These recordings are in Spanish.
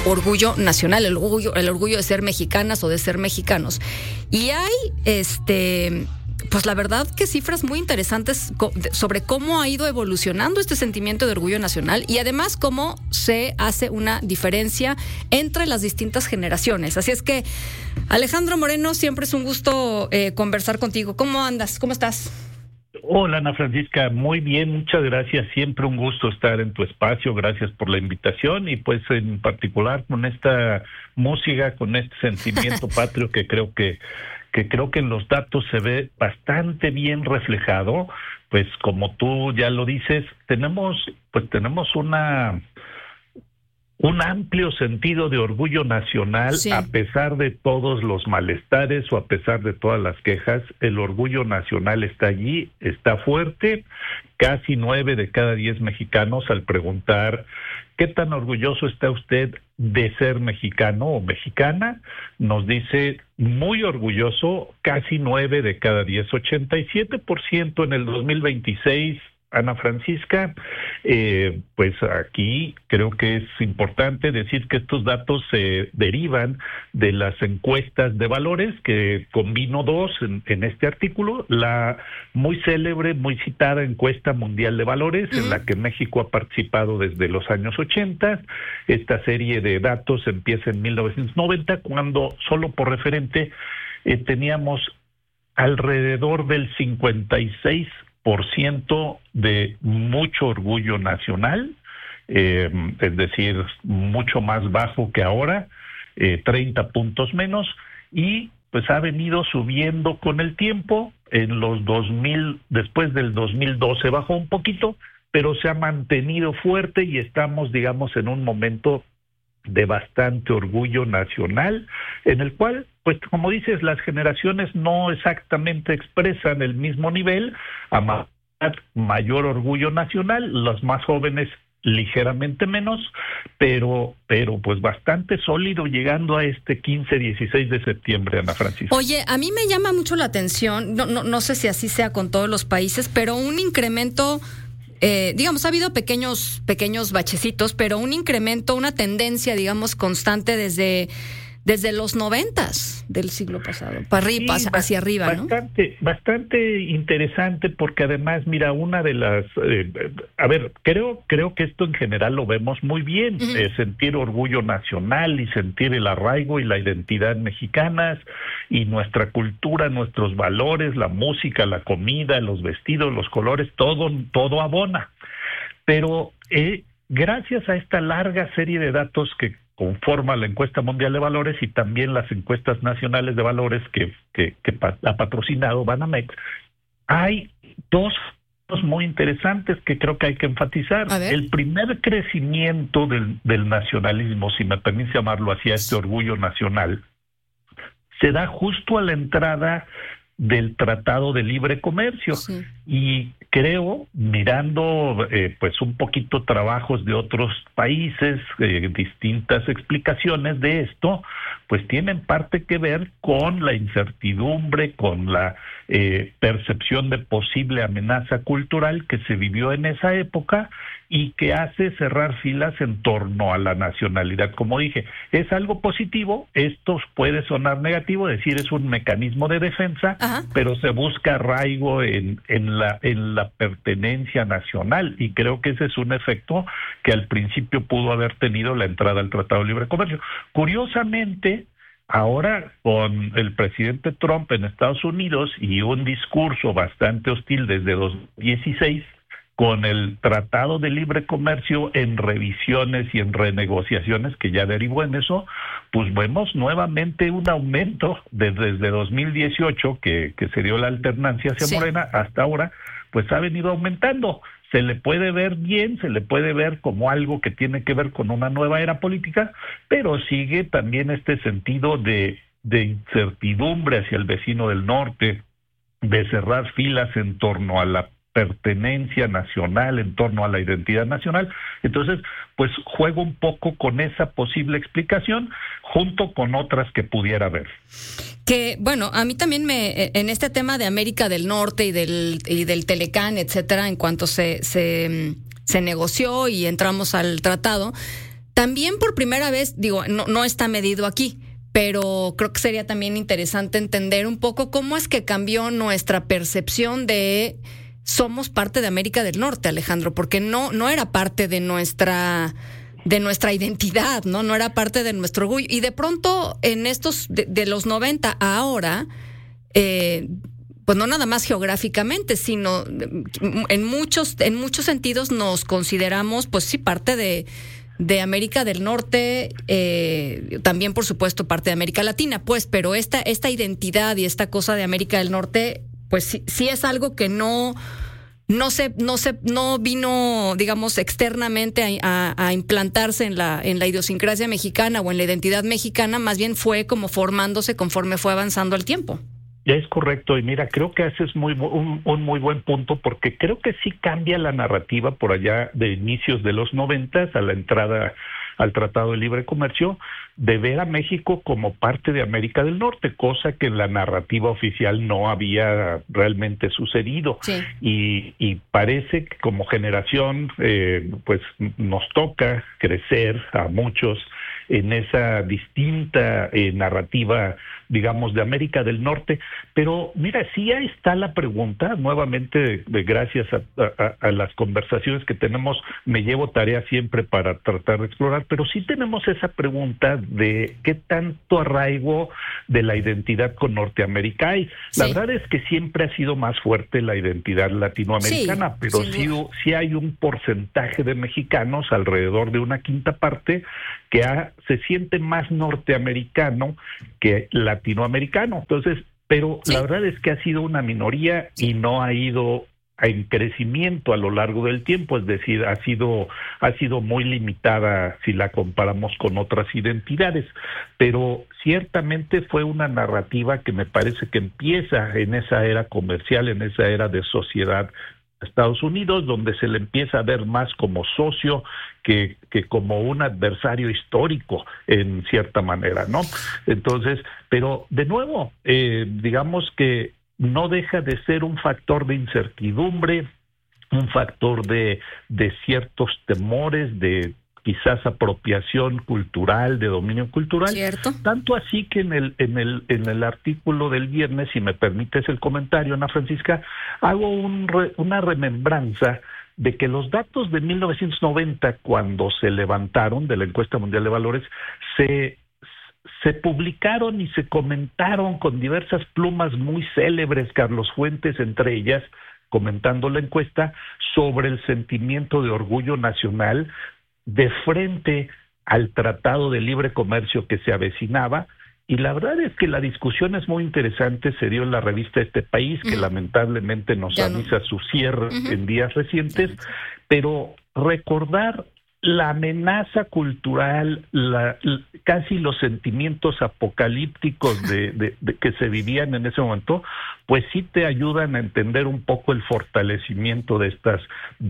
orgullo nacional, el orgullo de ser mexicanas o de ser mexicanos. Y hay pues la verdad que cifras muy interesantes sobre cómo ha ido evolucionando este sentimiento de orgullo nacional y además cómo se hace una diferencia entre las distintas generaciones. Así es que, Alejandro Moreno, siempre es un gusto conversar contigo. ¿Cómo andas? ¿Cómo estás? Hola, Ana Francisca, muy bien, muchas gracias, siempre un gusto estar en tu espacio, gracias por la invitación y pues en particular con esta música, con este sentimiento patrio que creo que en los datos se ve bastante bien reflejado. Pues como tú ya lo dices, tenemos un amplio sentido de orgullo nacional, sí. A pesar de todos los malestares o a pesar de todas las quejas, el orgullo nacional está allí, está fuerte. Casi 9 de cada 10 mexicanos, al preguntar ¿qué tan orgulloso está usted de ser mexicano o mexicana?, nos dice muy orgulloso, casi 9 de cada 10, 87% en el 2026, Ana Francisca. Pues aquí creo que es importante decir que estos datos se derivan de las encuestas de valores, que combino dos en este artículo, la muy célebre, muy citada encuesta mundial de valores, en la que México ha participado desde los años 80. Esta serie de datos empieza en 1990, cuando, solo por referente, teníamos alrededor del 56% de mucho orgullo nacional, es decir, mucho más bajo que ahora, 30 puntos menos, y pues ha venido subiendo con el tiempo. En los 2000, después del 2012 bajó un poquito, pero se ha mantenido fuerte y estamos, digamos, en un momento de bastante orgullo nacional, en el cual, pues como dices, las generaciones no exactamente expresan el mismo nivel, a mayor orgullo nacional, los más jóvenes ligeramente menos, pero pues bastante sólido llegando a este 15-16 de septiembre, Ana Francisca. Oye, a mí me llama mucho la atención, no sé si así sea con todos los países, pero un incremento, digamos, ha habido pequeños bachecitos, pero un incremento, una tendencia, digamos, constante desde los 90s del siglo pasado, para arriba, sí, hacia arriba, ¿no? Bastante interesante, porque además, mira, una de las, creo que esto en general lo vemos muy bien, sentir orgullo nacional y sentir el arraigo y la identidad mexicanas y nuestra cultura, nuestros valores, la música, la comida, los vestidos, los colores, todo abona. Pero gracias a esta larga serie de datos que conforma la encuesta mundial de valores y también las encuestas nacionales de valores que ha patrocinado Banamex, hay dos muy interesantes que creo que hay que enfatizar. El primer crecimiento del nacionalismo, si me permite llamarlo así, a este orgullo nacional, se da justo a la entrada del Tratado de Libre Comercio. Sí. Y creo, mirando pues un poquito trabajos de otros países, distintas explicaciones de esto, pues tienen parte que ver con la incertidumbre, con la percepción de posible amenaza cultural que se vivió en esa época y que hace cerrar filas en torno a la nacionalidad. Como dije, es algo positivo, esto puede sonar negativo, decir es un mecanismo de defensa, pero se busca arraigo en la pertenencia nacional, y creo que ese es un efecto que al principio pudo haber tenido la entrada al Tratado de Libre Comercio. Curiosamente, ahora con el presidente Trump en Estados Unidos y un discurso bastante hostil desde 2016, con el Tratado de Libre Comercio en revisiones y en renegociaciones que ya derivó en eso, pues vemos nuevamente un aumento desde 2018, que se dio la alternancia hacia Morena, hasta ahora, pues ha venido aumentando. Se le puede ver bien, se le puede ver como algo que tiene que ver con una nueva era política, pero sigue también este sentido de incertidumbre hacia el vecino del norte, de cerrar filas en torno a la pertenencia nacional, en torno a la identidad nacional. Entonces, pues juego un poco con esa posible explicación, junto con otras que pudiera haber. Que, bueno, a mí también en este tema de América del Norte y del Telecán, etcétera, en cuanto se negoció y entramos al tratado, también por primera vez, digo, no está medido aquí, pero creo que sería también interesante entender un poco cómo es que cambió nuestra percepción de somos parte de América del Norte, Alejandro, porque no era parte de nuestra identidad, no era parte de nuestro orgullo. Y de pronto, en estos, de los 90 a ahora, pues no nada más geográficamente, sino en muchos sentidos nos consideramos, pues sí, parte de América del Norte, también por supuesto parte de América Latina, pues, pero esta identidad y esta cosa de América del Norte, pues sí es algo que no vino, digamos, externamente a implantarse en la idiosincrasia mexicana o en la identidad mexicana, más bien fue como formándose conforme fue avanzando el tiempo. Ya es correcto, y mira, creo que haces un muy buen punto, porque creo que sí cambia la narrativa por allá de inicios de los 90 a la entrada al Tratado de Libre Comercio, de ver a México como parte de América del Norte, cosa que en la narrativa oficial no había realmente sucedido. Sí. Y parece que como generación pues nos toca crecer a muchos en esa distinta narrativa, digamos, de América del Norte. Pero mira, sí ahí está la pregunta, nuevamente, gracias a las conversaciones que tenemos, me llevo tarea siempre para tratar de explorar, pero sí tenemos esa pregunta de qué tanto arraigo de la identidad con Norteamérica hay. La verdad es que siempre ha sido más fuerte la identidad latinoamericana, pero sí hay un porcentaje de mexicanos, alrededor de una quinta parte, que se siente más norteamericano que latinoamericano. Entonces, pero la verdad es que ha sido una minoría y no ha ido en crecimiento a lo largo del tiempo, es decir, ha sido muy limitada si la comparamos con otras identidades, pero ciertamente fue una narrativa que me parece que empieza en esa era comercial, en esa era de sociedad Estados Unidos, donde se le empieza a ver más como socio que como un adversario histórico en cierta manera, ¿no? Entonces, pero de nuevo, digamos que no deja de ser un factor de incertidumbre, un factor de ciertos temores, de quizás apropiación cultural, de dominio cultural. ¿Cierto? Tanto así que en el artículo del viernes, si me permites el comentario, Ana Francisca, hago una remembranza de que los datos de 1990, cuando se levantaron de la Encuesta Mundial de Valores, se publicaron y se comentaron con diversas plumas muy célebres, Carlos Fuentes entre ellas, comentando la encuesta sobre el sentimiento de orgullo nacional de frente al Tratado de Libre Comercio que se avecinaba. Y la verdad es que la discusión es muy interesante, se dio en la revista Este País, que lamentablemente nos avisa su cierre en días recientes, pero recordar la amenaza cultural, casi los sentimientos apocalípticos de que se vivían en ese momento, pues sí te ayudan a entender un poco el fortalecimiento de estas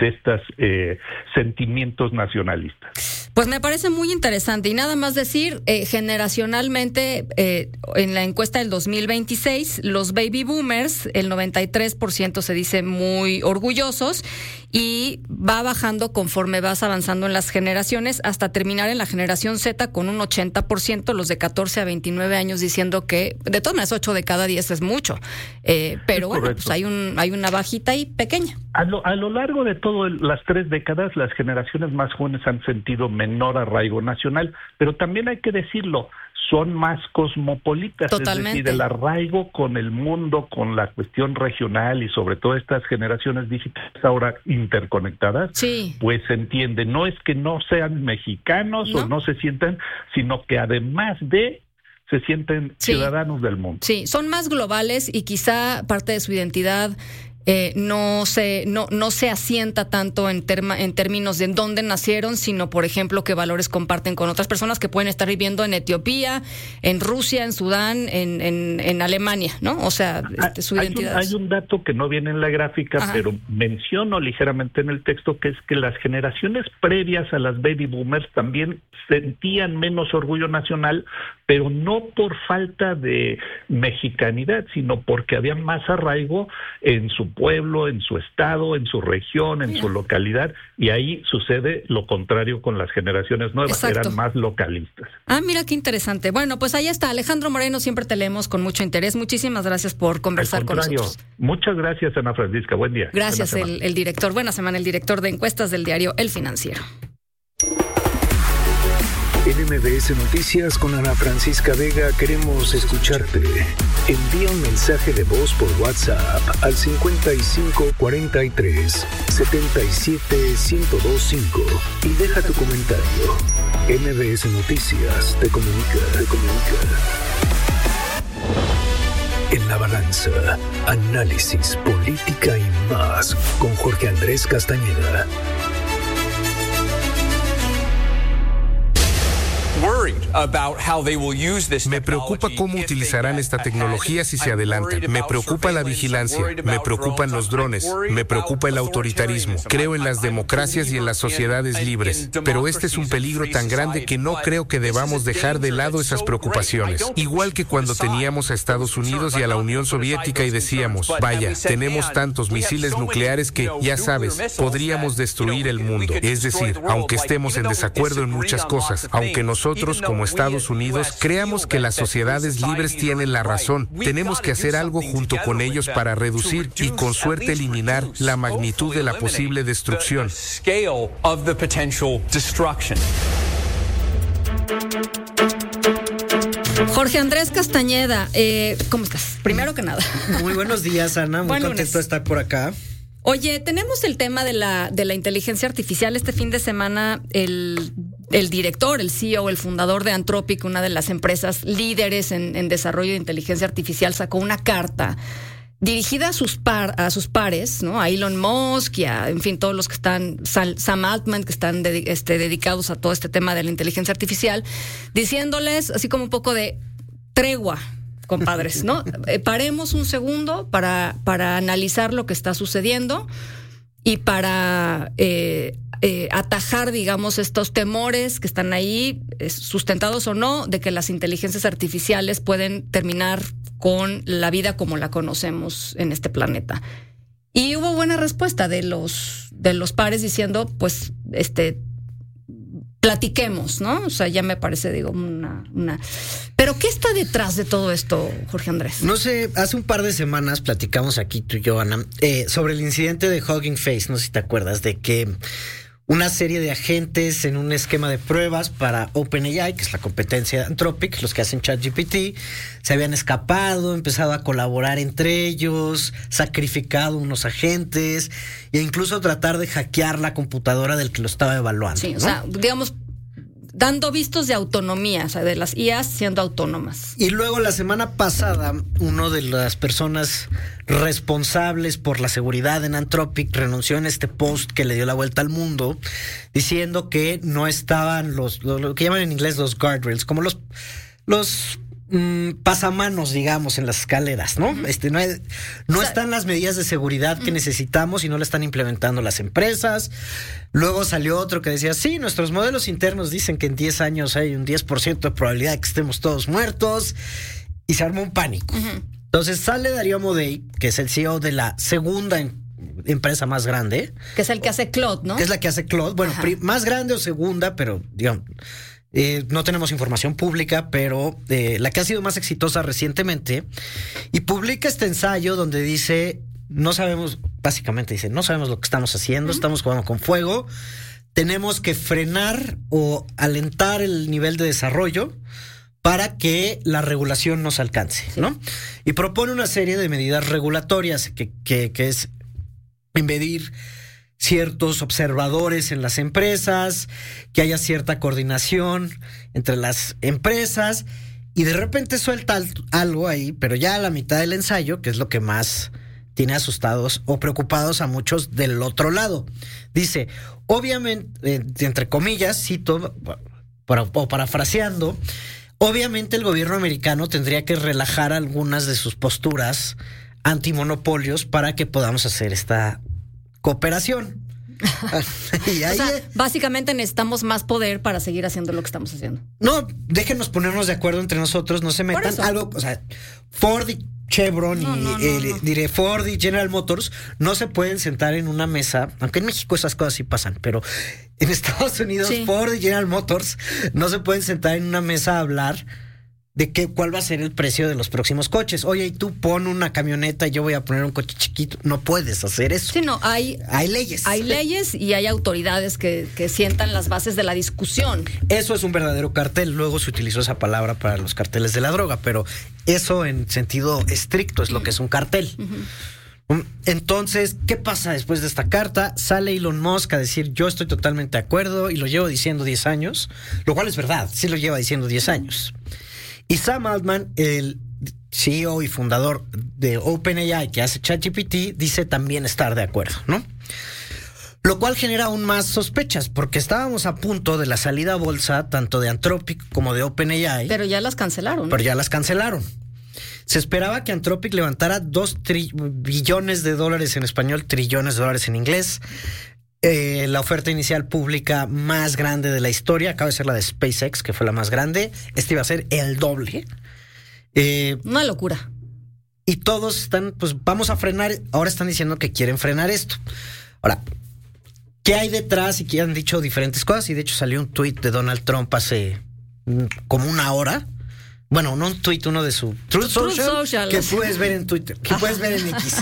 sentimientos nacionalistas. Pues me parece muy interesante, y nada más decir, generacionalmente, en la encuesta del 2026, los baby boomers, el 93% se dice muy orgullosos, y va bajando conforme vas avanzando en las generaciones, hasta terminar en la generación Z con un 80%, los de 14 a 29 años diciendo que, de todas maneras, 8 de cada 10 es mucho, pero bueno, pues hay una bajita ahí pequeña. A lo largo de todas las 3 décadas, las generaciones más jóvenes han sentido menor arraigo nacional, pero también hay que decirlo, son más cosmopolitas. Totalmente. Es decir, el arraigo con el mundo, con la cuestión regional y sobre todo estas generaciones digitales ahora interconectadas, pues se entiende, no es que no sean mexicanos o no se sientan, sino que además se sienten ciudadanos del mundo. Sí, son más globales y quizá parte de su identidad no se asienta tanto en términos de dónde nacieron, sino, por ejemplo, qué valores comparten con otras personas que pueden estar viviendo en Etiopía, en Rusia, en Sudán, en Alemania, ¿no? O sea, su identidad. Hay un dato que no viene en la gráfica, pero menciono ligeramente en el texto, que es que las generaciones previas a las baby boomers también sentían menos orgullo nacional, pero no por falta de mexicanidad, sino porque había más arraigo en su su pueblo, en su estado, en su región, en su localidad, y ahí sucede lo contrario con las generaciones nuevas. Exacto. Eran más localistas. Mira qué interesante. Bueno, pues ahí está, Alejandro Moreno, siempre te leemos con mucho interés. Muchísimas gracias por conversar con nosotros. Muchas gracias, Ana Francisca, buen día. Gracias, el director, buena semana, el director de encuestas del diario El Financiero. En MBS Noticias con Ana Francisca Vega queremos escucharte. Envía un mensaje de voz por WhatsApp al 55 43 77 1025 y deja tu comentario. MBS Noticias te comunica. En la balanza, análisis, política y más con Jorge Andrés Castañeda. Me preocupa cómo utilizarán esta tecnología si se adelantan. Me preocupa la vigilancia. Me preocupan los drones. Me preocupa el autoritarismo. Creo en las democracias y en las sociedades libres. Pero este es un peligro tan grande que no creo que debamos dejar de lado esas preocupaciones. Igual que cuando teníamos a Estados Unidos y a la Unión Soviética y decíamos, vaya, tenemos tantos misiles nucleares que, ya sabes, podríamos destruir el mundo. Es decir, aunque estemos en desacuerdo en muchas cosas, aunque nosotros como Estados Unidos creamos que las sociedades libres tienen la razón, tenemos que hacer algo junto con ellos para reducir y con suerte eliminar la magnitud de la posible destrucción. Jorge Andrés Castañeda, ¿cómo estás? Primero que nada. Muy buenos días, Ana, muy contento de estar por acá. Oye, tenemos el tema de la inteligencia artificial. Este fin de semana el director, el CEO, el fundador de Anthropic, una de las empresas líderes en desarrollo de inteligencia artificial, sacó una carta dirigida a sus pares, ¿no? A Elon Musk y a, en fin, todos los que están, Sam Altman, que están dedicados a todo este tema de la inteligencia artificial, diciéndoles así como un poco de tregua, compadres, ¿no? Paremos un segundo para analizar lo que está sucediendo y para atajar, digamos, estos temores que están ahí, sustentados o no, de que las inteligencias artificiales pueden terminar con la vida como la conocemos en este planeta. Y hubo buena respuesta de los pares diciendo, pues, platiquemos, ¿no? O sea, ya me parece, digo, una... Pero ¿qué está detrás de todo esto, Jorge Andrés? No sé, hace un par de semanas platicamos aquí tú y yo, Ana, sobre el incidente de Hugging Face, no sé si te acuerdas, de que una serie de agentes en un esquema de pruebas para OpenAI, que es la competencia de Anthropic, los que hacen ChatGPT, se habían escapado, empezado a colaborar entre ellos, sacrificado unos agentes e incluso tratar de hackear la computadora del que lo estaba evaluando. Sí, ¿no? O sea, digamos, dando vistos de autonomía, o sea, de las IAs siendo autónomas. Y luego la semana pasada, uno de las personas responsables por la seguridad en Anthropic renunció en este post que le dio la vuelta al mundo, diciendo que no estaban lo que llaman en inglés los guardrails, como los pasamanos, digamos, en las escaleras, ¿no? No están las medidas de seguridad que necesitamos y no la están implementando las empresas. Luego salió otro que decía, sí, nuestros modelos internos dicen que en 10 años hay un 10% de probabilidad de que estemos todos muertos, y se armó un pánico. Entonces sale Darío Amodei, que es el CEO de la segunda empresa más grande. Que es el que hace Claude, ¿no? Que es la que hace Claude. Bueno, más grande o segunda, pero digamos... no tenemos información pública, pero la que ha sido más exitosa recientemente, y publica este ensayo donde dice, no sabemos lo que estamos haciendo, estamos jugando con fuego, tenemos que frenar o alentar el nivel de desarrollo para que la regulación nos alcance, ¿no? Y propone una serie de medidas regulatorias que es impedir ciertos observadores en las empresas, que haya cierta coordinación entre las empresas, y de repente suelta algo ahí, pero ya a la mitad del ensayo, que es lo que más tiene asustados o preocupados a muchos del otro lado. Dice, obviamente, entre comillas, cito, o parafraseando, obviamente el gobierno americano tendría que relajar algunas de sus posturas antimonopolios para que podamos hacer esta cooperación. Y ahí, o sea, básicamente necesitamos más poder para seguir haciendo lo que estamos haciendo. No, déjenos ponernos de acuerdo entre nosotros, no se metan algo, o sea, Ford Chevron diré Ford y General Motors no se pueden sentar en una mesa, aunque en México esas cosas sí pasan, pero en Estados Unidos Ford y General Motors no se pueden sentar en una mesa a hablar de cuál va a ser el precio de los próximos coches. Oye, y tú pon una camioneta y yo voy a poner un coche chiquito. No puedes hacer eso. Sí, no, hay leyes. Hay leyes y hay autoridades que sientan las bases de la discusión. Eso es un verdadero cartel. Luego se utilizó esa palabra para los carteles de la droga, pero eso en sentido estricto es lo que es un cartel. Entonces, ¿qué pasa después de esta carta? Sale Elon Musk a decir, yo estoy totalmente de acuerdo, y lo llevo diciendo 10 años, lo cual es verdad, sí lo lleva diciendo 10 años. Y Sam Altman, el CEO y fundador de OpenAI, que hace ChatGPT, dice también estar de acuerdo, ¿no? Lo cual genera aún más sospechas, porque estábamos a punto de la salida a bolsa tanto de Anthropic como de OpenAI. Pero ya las cancelaron. Se esperaba que Anthropic levantara 2 billones de dólares en español, trillones de dólares en inglés. La oferta inicial pública más grande de la historia acaba de ser la de SpaceX, que fue la más grande. Este iba a ser el doble. Una locura. Y todos están, pues vamos a frenar. Ahora están diciendo que quieren frenar esto. Ahora, ¿qué hay detrás? Y que han dicho diferentes cosas. Y de hecho salió un tuit de Donald Trump hace como una hora. Bueno, no un tuit, uno de su Truth Social, que puedes ver en Twitter, que puedes ver en X.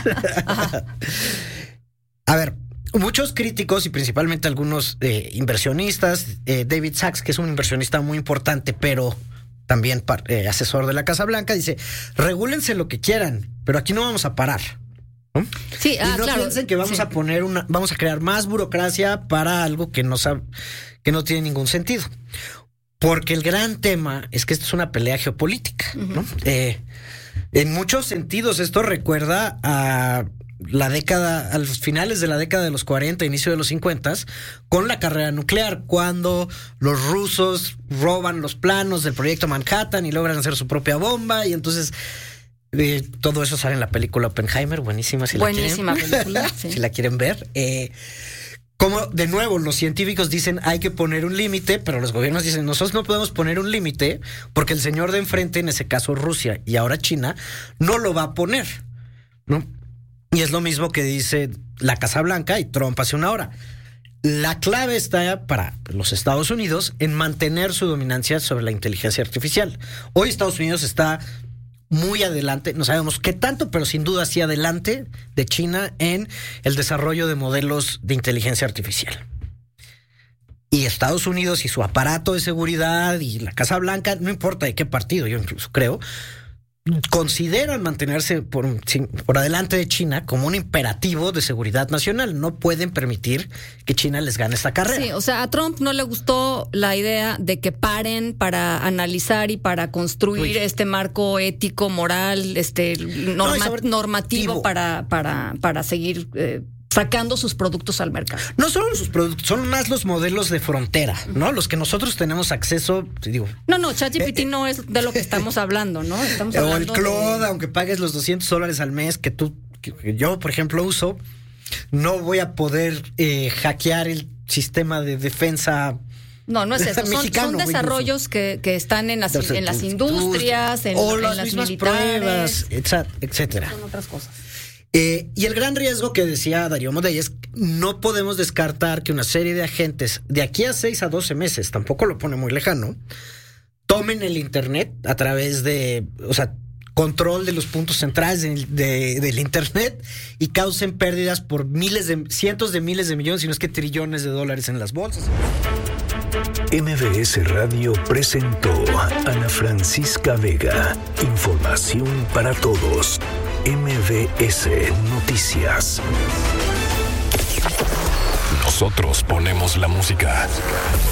A ver, muchos críticos y principalmente algunos inversionistas, David Sachs, que es un inversionista muy importante, pero también asesor de la Casa Blanca, dice, regúlense lo que quieran, pero aquí no vamos a parar. ¿No? Sí, y no claro, piensen que vamos a poner vamos a crear más burocracia para algo que no tiene ningún sentido. Porque el gran tema es que esto es una pelea geopolítica, ¿no? En muchos sentidos esto recuerda a a los finales de la década de los 40, inicio de los 50, con la carrera nuclear, cuando los rusos roban los planos del proyecto Manhattan y logran hacer su propia bomba, y entonces todo eso sale en la película Oppenheimer, buenísima buenísima película, sí. Si la quieren ver. Como de nuevo los científicos dicen hay que poner un límite, pero los gobiernos dicen nosotros no podemos poner un límite porque el señor de enfrente, en ese caso Rusia y ahora China, no lo va a poner, ¿no? Y es lo mismo que dice la Casa Blanca y Trump hace una hora. La clave está para los Estados Unidos en mantener su dominancia sobre la inteligencia artificial. Hoy Estados Unidos está muy adelante, no sabemos qué tanto, pero sin duda sí adelante de China en el desarrollo de modelos de inteligencia artificial. Y Estados Unidos y su aparato de seguridad y la Casa Blanca, no importa de qué partido, yo incluso creo, consideran mantenerse por adelante de China como un imperativo de seguridad nacional. No pueden permitir que China les gane esta carrera. Sí, o sea, a Trump no le gustó la idea de que paren para analizar y para construir este marco ético, moral, normativo para seguir sacando sus productos al mercado. No solo sus productos, son más los modelos de frontera, ¿no? Los que nosotros tenemos acceso, digo. No, ChatGPT no es de lo que estamos hablando, ¿no? Estamos o el Claude, aunque pagues los $200 al mes que yo, por ejemplo, uso, no voy a poder hackear el sistema de defensa. No es eso. Son desarrollos que están en las industrias, en las mismas militares, pruebas, etcétera. Son otras cosas. Y el gran riesgo que decía Darío Modey es no podemos descartar que una serie de agentes de aquí a 6 a 12 meses, tampoco lo pone muy lejano, tomen el Internet a través de, control de los puntos centrales del Internet y causen pérdidas por cientos de miles de millones, si no es que trillones de dólares en las bolsas. MBS Radio presentó Ana Francisca Vega. Información para todos. MBS Noticias. Nosotros ponemos la música.